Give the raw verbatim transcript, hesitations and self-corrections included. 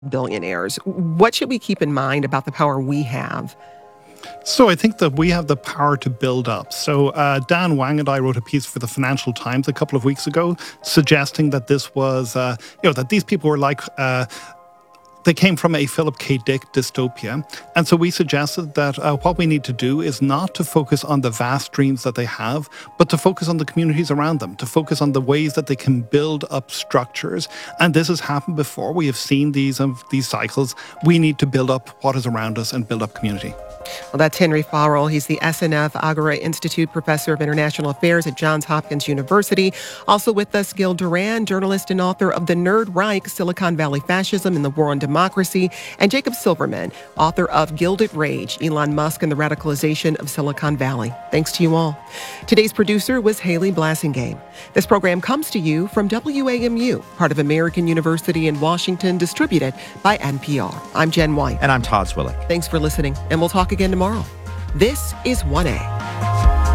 billionaires. What should we keep in mind about the power we have? So I think that we have the power to build up. So uh, Dan Wang and I wrote a piece for the Financial Times a couple of weeks ago, suggesting that this was, uh, you know, that these people were like. Uh, They came from a Philip K. Dick dystopia. And so we suggested that uh, what we need to do is not to focus on the vast dreams that they have, but to focus on the communities around them, to focus on the ways that they can build up structures. And this has happened before. We have seen these, um, these cycles. We need to build up what is around us and build up community. Well, that's Henry Farrell. He's the S N F Agora Institute Professor of International Affairs at Johns Hopkins University. Also with us, Gil Duran, journalist and author of The Nerd Reich, Silicon Valley Fascism and the War on Democracy, and Jacob Silverman, author of Gilded Rage, Elon Musk and the Radicalization of Silicon Valley. Thanks to you all. Today's producer was Haley Blassingame. This program comes to you from W A M U, part of American University in Washington, distributed by N P R. I'm Jen White. And I'm Todd Swillick. Thanks for listening, and we'll talk again tomorrow. This is one A.